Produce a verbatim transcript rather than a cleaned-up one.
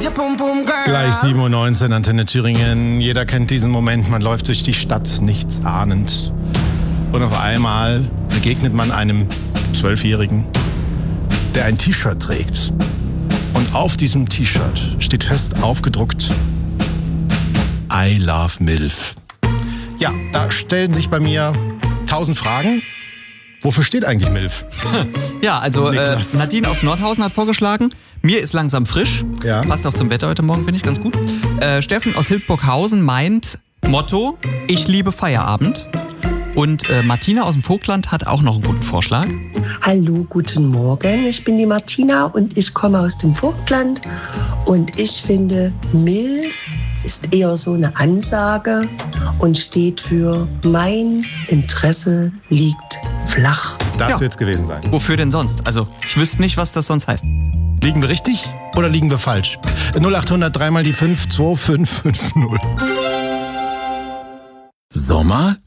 Gleich sieben Uhr neunzehn, Antenne Thüringen. Jeder kennt diesen Moment, man läuft durch die Stadt, nichts ahnend. Und auf einmal begegnet man einem Zwölfjährigen, der ein T-Shirt trägt. Und auf diesem T-Shirt steht fest aufgedruckt: I love MILF. Ja, da stellen sich bei mir tausend Fragen. Wofür steht eigentlich MILF? Ja, also äh, Nadine aus Nordhausen hat vorgeschlagen, mir ist langsam frisch. Ja. Passt auch zum Wetter heute Morgen, finde ich ganz gut. Äh, Steffen aus Hildburghausen meint Motto, ich liebe Feierabend. Und äh, Martina aus dem Vogtland hat auch noch einen guten Vorschlag. Hallo, guten Morgen. Ich bin die Martina und ich komme aus dem Vogtland. Und ich finde, MILF ist eher so eine Ansage und steht für mein Interesse liegt flach. Das Ja. wird's gewesen sein. Wofür denn sonst? Also, ich wüsste nicht, was das sonst heißt. Liegen wir richtig oder liegen wir falsch? null acht hundert drei mal die fünf zwei fünf fünf null. Sommer